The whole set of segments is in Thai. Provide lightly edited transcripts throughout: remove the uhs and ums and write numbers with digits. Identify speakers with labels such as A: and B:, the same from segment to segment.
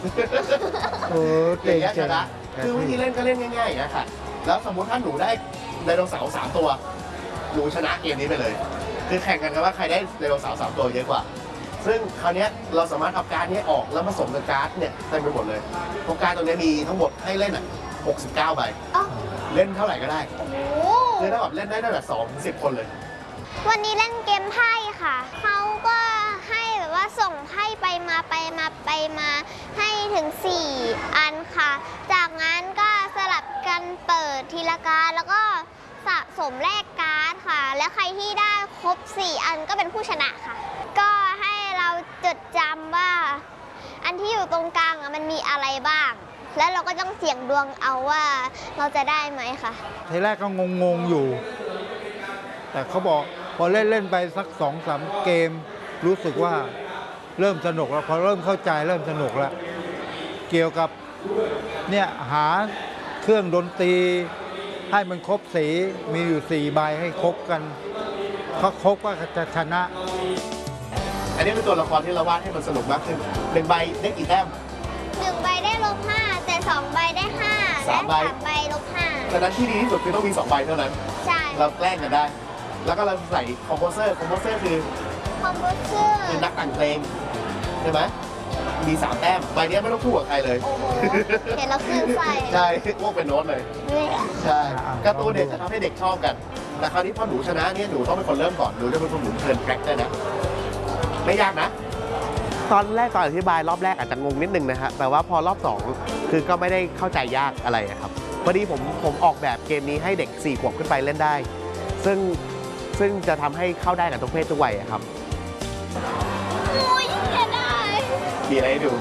A: เก่งชนะคือวิธีเล่นก็เล่นง่ายๆนะค่ะแล้วสมมติถ้าหนูได้ไดโนเสาร์3 ตัวหนูชนะเกมนี้ไปเลยคือแข่งกันว่าใครได้ไดโนเสาร์3 ตัวเยอะกว่าซึ่งคราวนี้เราสามารถเอาการ์ดนี้ออกแล้วผสมกับการ์ดเนี่ยเต็มไปหมดเลยเพราะการ์ดตัวนี้มีทั้งหมดให้เล่น69 ใบเล่นเท่าไหร่ก็ได้คือถ้าแบบเล่นได้ตั้งแต่2 ถึง 10 คนเลย
B: วันนี้เล่นเกมไพ่ค่ะเขาก็ให้แบบว่าส่งไพ่ไปมาให้ถึง4 อันค่ะจากนั้นก็สลับกันเปิดทีละการ์ดแล้วก็สะสมแลกการ์ดค่ะและใครที่ได้ครบ4 อันก็เป็นผู้ชนะค่ะก็ให้เราจดจำว่าอันที่อยู่ตรงกลางมันมีอะไรบ้างแล้วเราก็ต้องเสี่ยงดวงเอาว่าเราจะได้ไหมค่ะ
C: ทีแรกก็งงอยู่แต่เขาบอกพอเล่นไปสัก2-3 เกมรู้สึกว่าเริ่มสนุกแล้วพอเริ่มเข้าใจเริ่มสนุกแล้วเกี่ยวกับเนี่ยหาเครื่องดนตรีให้มันครบสีมีอยู่4 ใบให้ครบกันถ้าครบก็จะชนะ
A: อันนี้เป็นตัวละครที่เราวาดให้มันสนุกมากขึ้น1 ใบได้กี่แต้ม
B: 1 ใบได้-5แต่2 ใบได้5และ3 ใบ-5
A: ฉะนั้นที่ดีที่สุดคือต้องมี2 ใบเท่านั้น
B: ใช่
A: เราแกล้งกันได้แล้วก็เราใส่คอมโพเซอร์คือนักแต่งเพลงใช่ไหมมี3 แต้มใบนี้ไม่ต้องคู่กับใครเลย
B: โอ้โหเห็นแล้วคลื่นไส้
A: ใช่พวกเป็นโน้ตเลยใช่การ์ตูนเด็กจะทำให้เด็กชอบกันแต่คราวนี้พอหนูชนะเนี่ยหนูต้องเป็นคนเริ่มก่อนหนูจะเป็นคนหมุนเทิร์นแทร็กได้นะไม่ยากนะตอนอธิบายรอบแรกอาจจะงงนิดนึงนะฮะแต่ว่าพอรอบ2คือก็ไม่ได้เข้าใจยากอะไรครับพอดีผมออกแบบเกมนี้ให้เด็ก4 ขวบขึ้นไปเล่นได้ซึ่งจะทำให้เข้าได้กับทุกเพศทุกวัยครับ
B: โอ้ยแค่ได้
A: มีอะไรให้ดู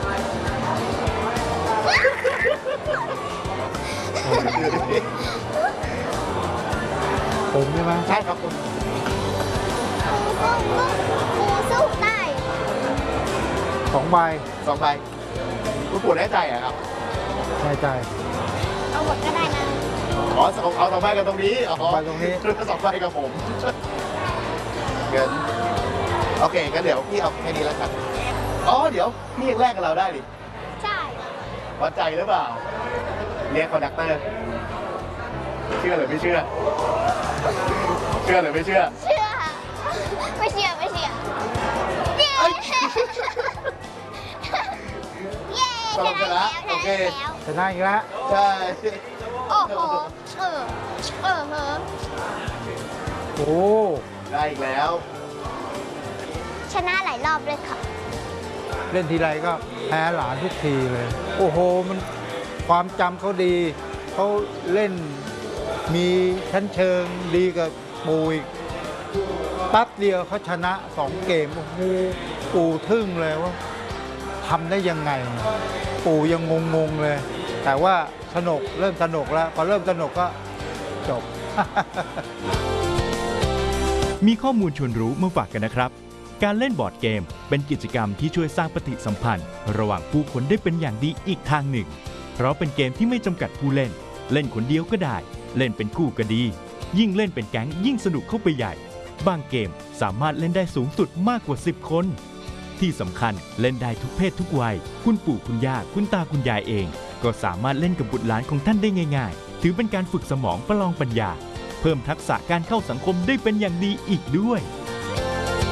C: ผมใช่ไหม
A: ใช่ครับคุณ
B: สู้ได้
C: 2 ใบ
A: คุณปู่แน่ใจอะครับ
C: แน่ใจ
B: เอาหมดก็ได้นะ
A: เอา2 ใบกันตรงนี้
C: 2 ใบตรงนี้
A: 2 ใบกับผมเงินโอเคงั้นเดี๋ยวพี่เอาแค่นี้แล้วกันเดี๋ยวพี่ยังแลกกับเราได้ดิ
B: ใช่
A: วัดใจหรือเปล่าเรียกคอนดักเตอร์เชื่อหรือไม่เชื่อเชื่อหรือไม่เชื่อ
B: ไม่เชื่อเย้ชนะ
A: โอเค
C: ชนะอีกแล้ว
A: ใช่
B: โอ้โห
C: โอ้
A: ได้อีกแล้ว
B: ชนะหลายรอบเลยค่ะ
C: เล่นทีไรก็แพ้หลานทุกทีเลยโอ้โหมันความจำเขาดีเขาเล่นมีชั้นเชิงดีกับปูอีกแป๊บเดียวเขาชนะ2 เกมโอ้โหปู่ทึ่งเลยว่าทำได้ยังไงปู่ยังงงเลยแต่ว่าเริ่มสนุกแล้วพอเริ่มสนุกก็จบ
D: มีข้อมูลชวนรู้มาฝากกันนะครับการเล่นบอร์ดเกมเป็นกิจกรรมที่ช่วยสร้างปฏิสัมพันธ์ระหว่างผู้คนได้เป็นอย่างดีอีกทางหนึ่งเพราะเป็นเกมที่ไม่จำกัดผู้เล่นเล่นคนเดียวก็ได้เล่นเป็นคู่ก็ดียิ่งเล่นเป็นแก๊งยิ่งสนุกเข้าไปใหญ่บางเกมสามารถเล่นได้สูงสุดมากกว่า10 คนที่สำคัญเล่นได้ทุกเพศทุกวัยคุณปู่คุณย่าคุณตาคุณยายเองก็สามารถเล่นกับบุตรหลานของท่านได้ง่ายๆถือเป็นการฝึกสมองประลองปัญญาเพิ่มทักษะการเข้าสังคมได้เป็นอย่างดีอีกด้วย